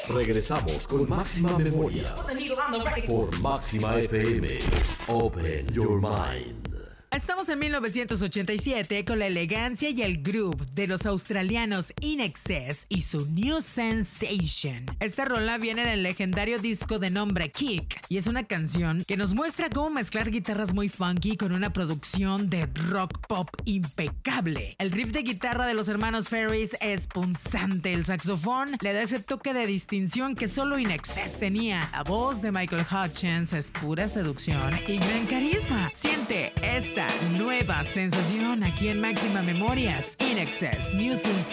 Regresamos con Máxima Memoria por Máxima FM. Open your mind. Estamos en 1987 con la elegancia y el groove de los australianos In Excess y su New Sensation. Esta rola viene en el legendario disco de nombre Kick y es una canción que nos muestra cómo mezclar guitarras muy funky con una producción de rock pop impecable. El riff de guitarra de los hermanos Ferris es punzante, el saxofón le da ese toque de distinción que solo In Excess tenía. La voz de Michael Hutchence es pura seducción y gran carisma. Siente esta nueva sensación aquí en Máxima Memorias. In Excess, New Sensation.